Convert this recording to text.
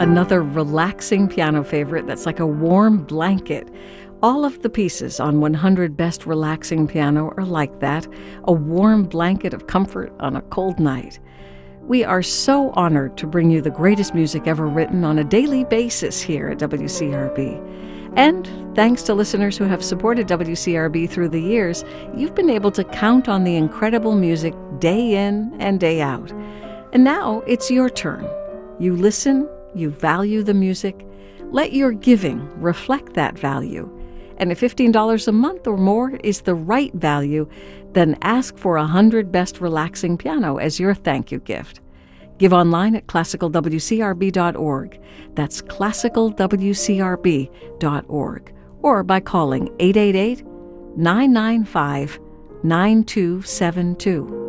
another relaxing piano favorite that's like a warm blanket. All of the pieces on 100 Best Relaxing Piano are like that, a warm blanket of comfort on a cold night. We are so honored to bring you the greatest music ever written on a daily basis here at WCRB. And thanks to listeners who have supported WCRB through the years, you've been able to count on the incredible music day in and day out. And now it's your turn. You listen, you value the music. Let your giving reflect that value. And if $15 a month or more is the right value, then ask for 100 Best Relaxing Piano as your thank you gift. Give online at classicalwcrb.org. That's classicalwcrb.org. Or by calling 888-995-9272.